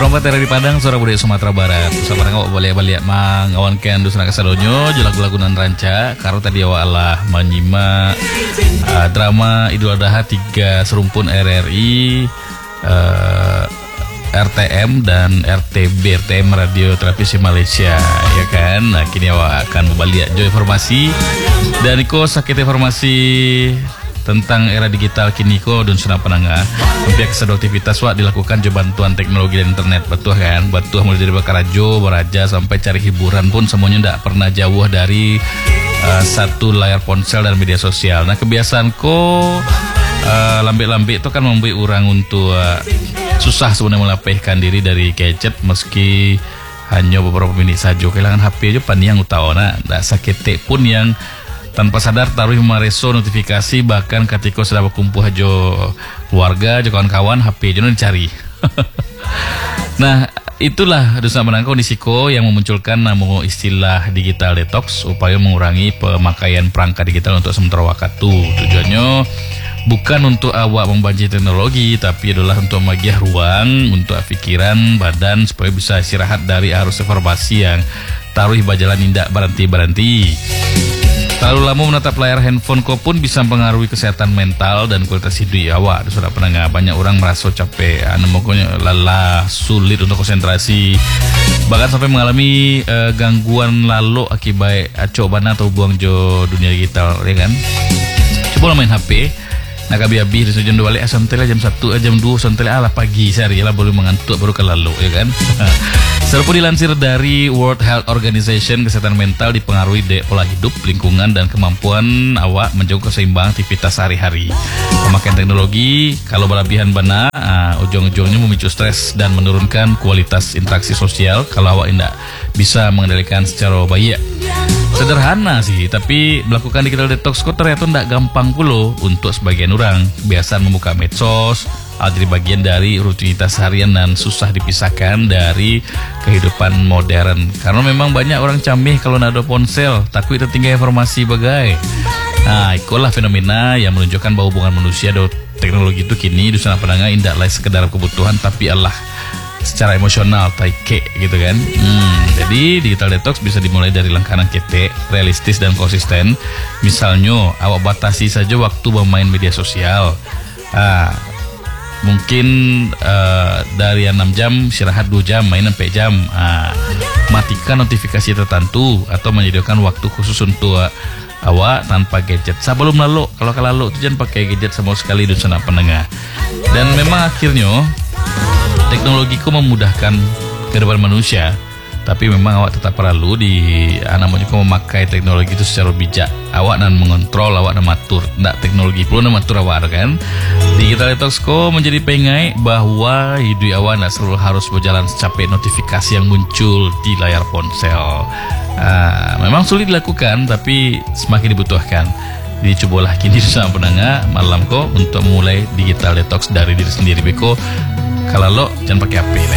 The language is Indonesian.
Selamat dari Padang, suara budaya Sumatera Barat. Bersama dengan awak balik mengawankan dusna kasadonyo lagu-lagunan ranca. Karo tadi awak Allah menyimak drama Idul Adha 3 serumpun RRI, RTM dan RTB, RTM Radio Televisi Malaysia, ya kan. Nah, kini awak akan membalik jo informasi dan iko sakit informasi tentang era digital kini ko dan sunah penangga. Pihak kesedua aktivitas wak dilakukan jo bantuan teknologi dan internet, betul kan? Betul, mulai dari bakarajo, beraja sampai cari hiburan pun semuanya tidak pernah jauh dari satu layar ponsel dan media sosial. Nah, kebiasaan ko lambik-lambik itu kan membuat orang untuk susah sebenarnya melapihkan diri dari gadget, meski hanya beberapa menit saja kehilangan HP aja pan yang utama. Nah, tak sakit pun yang tanpa sadar taruh mareso notifikasi, bahkan ketika sudah berkumpul aja keluarga, aja kawan-kawan, HP aja dicari. Nah, itulah dosa menang kondisiko yang memunculkan nama istilah digital detox, upaya mengurangi pemakaian perangkat digital untuk sementara waktu. Tujuannya bukan untuk awak membanci teknologi, tapi adalah untuk membagiah ruang untuk pikiran, badan, supaya bisa istirahat dari arus informasi yang taruh berjalan indak berhenti-berhenti. Terlalu lama menatap layar handphone ko pun bisa mempengaruhi kesehatan mental dan kualitas hidup awak. Sudah pernah nggak banyak orang merasa capek, pokoknya lelah, sulit untuk konsentrasi, bahkan sampai mengalami gangguan lalu akibat cobaan atau buang jo dunia digital, ya kan? Coba main HP. Nah, habis jam 2 balik santai jam 1 jam 2 santai ala pagi sehari lah boleh mengantuk baru ke lalu, ya kan. Seruput dilansir dari World Health Organization, kesehatan mental dipengaruhi pola hidup, lingkungan, dan kemampuan awak menjaga keseimbangan aktivitas sehari-hari. Pemakaian teknologi kalau berlebihan benar, ujung-ujungnya memicu stres dan menurunkan kualitas interaksi sosial kalau awak tidak bisa mengendalikan secara baik. Sederhana sih, tapi melakukan digital detox kok ternyata tidak gampang pula untuk sebagian orang. Kebiasaan membuka medsos jadi bagian dari rutinitas harian dan susah dipisahkan dari kehidupan modern. Karena memang banyak orang camih kalau ada ponsel, takut tertinggal informasi bagai. Nah, itulah fenomena yang menunjukkan bahwa hubungan manusia dan teknologi itu kini di sana penangga indaklah sekedar kebutuhan, tapi Allah secara emosional taike gitu kan. Jadi digital detox bisa dimulai dari langkah kete, realistis dan konsisten. Misalnya awak batasi saja waktu bermain media sosial. Mungkin dari 6 jam istirahat 2 jam, main sampai jam. Matikan notifikasi tertentu atau menyediakan waktu khusus untuk awak tanpa gadget. Sebelum lalu, kalau itu jangan pakai gadget sama sekali di sana penengah. Dan memang akhirnya teknologi ku memudahkan kehidupan manusia, tapi memang awak tetap perlu namanya memakai teknologi itu secara bijak. Awak dan mengontrol, awak dan matur. Ndak teknologi perlu dan matur awak kan. Digital detox ko menjadi pengai bahwa hidup awak ndak selalu harus berjalan secapek notifikasi yang muncul di layar ponsel. Memang sulit dilakukan, tapi semakin dibutuhkan. Jadi cobalah kini sama penangga malam ko untuk mulai digital detox dari diri sendiri. Beko kalau lo jangan pakai HP.